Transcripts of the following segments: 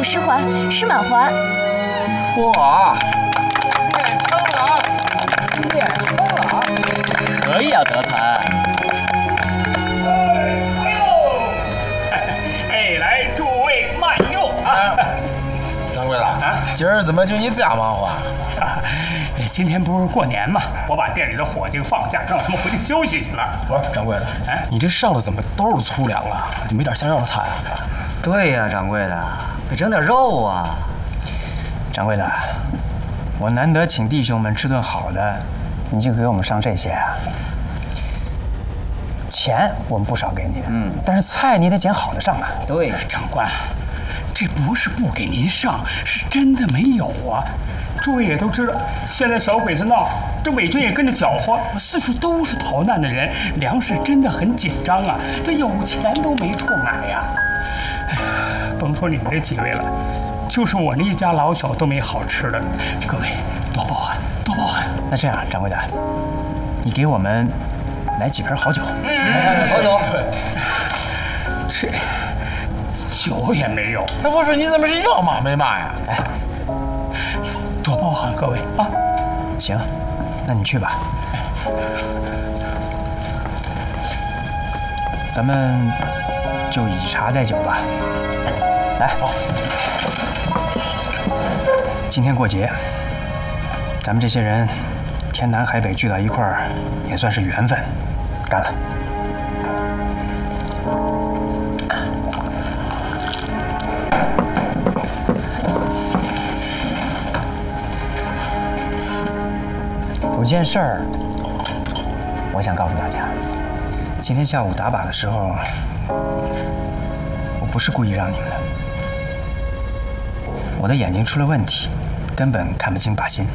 是环，是满环。 哇，练枪了啊！练枪了啊！可以啊，德才。 哎，来，诸位慢用啊！ 掌柜的啊，今儿怎么就你这样忙活？ 今天不是过年嘛，我把店里的伙计放假，让他们回去休息去了。 不是掌柜的，你这上的怎么都是粗粮啊？就没点像样的菜啊？ 对呀，掌柜的，给整点肉啊！掌柜的，我难得请弟兄们吃顿好的，你就给我们上这些啊？钱我们不少给你的，但是菜你得捡好的上啊。 对， 长官，这不是不给您上，是真的没有啊。诸位也都知道，现在小鬼子闹，这伪军也跟着搅和，四处都是逃难的人，粮食真的很紧张啊！这有钱都没处买呀。甭说你们这几位了，就是我那一家老小都没好吃的。各位多包涵，多包涵。 那这样，掌柜的，你给我们来几瓶好酒。 好酒。 这酒也没有。 那不是你怎么是要骂没骂呀？ 哎。 多包涵各位啊！ 行，那你去吧。咱们就以茶代酒吧。来，今天过节，咱们这些人天南海北聚到一块儿，也算是缘分。干了！有件事儿，我想告诉大家。今天下午打靶的时候，我不是故意让你们的。我的眼睛出了问题，根本看不清靶心。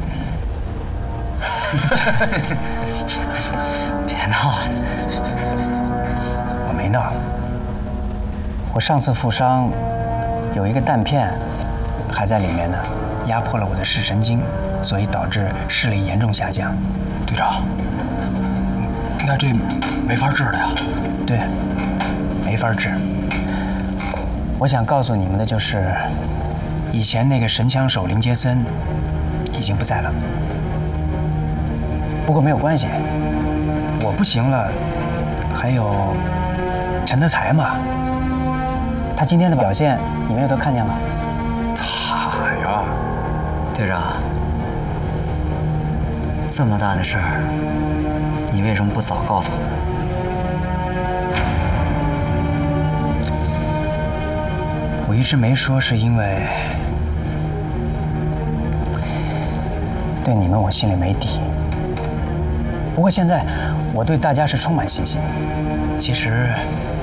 别闹了，我没闹。我上次负伤，有一个弹片还在里面呢，压迫了我的视神经。所以导致视力严重下降。 队长，那这没法治了呀？ 对，没法治。我想告诉你们的就是，以前那个神枪手林杰森已经不在了。不过没有关系，我不行了，还有陈德才嘛。他今天的表现，你们也都看见了。 他呀， 队长。这么大的事儿，你为什么不早告诉我？我一直没说，是因为对你们我心里没底。不过现在我对大家是充满信心。其实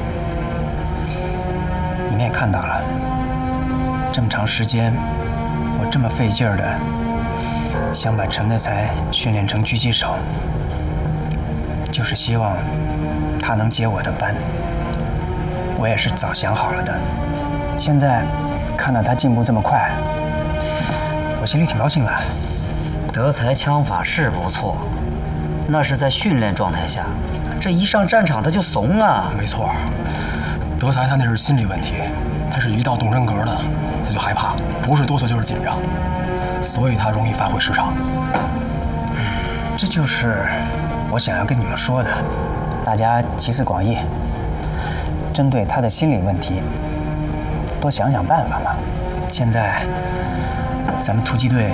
你们也看到了，这么长时间，我这么费劲儿的。想把陈德才训练成狙击手，就是希望他能接我的班。我也是早想好了的。现在看到他进步这么快，我心里挺高兴的。 德才枪法是不错，那是在训练状态下，这一上战场他就怂啊。 没错，德才他那是心理问题，他是一到动真格的他就害怕，不是哆嗦就是紧张。所以他容易发挥失常。 这就是我想要跟你们说的，大家集思广益，针对他的心理问题，多想想办法嘛。现在咱们突击队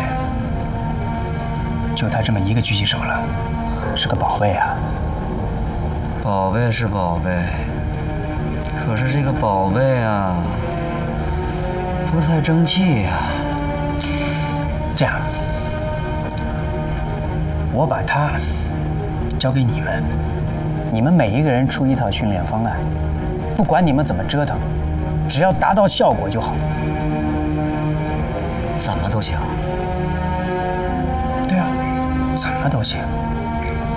就他这么一个狙击手了，是个宝贝啊。 宝贝是宝贝，可是这个宝贝啊，不太争气呀。 这样，我把它交给你们，你们每一个人出一套训练方案，不管你们怎么折腾，只要达到效果就好。 怎么都行。 对啊，怎么都行。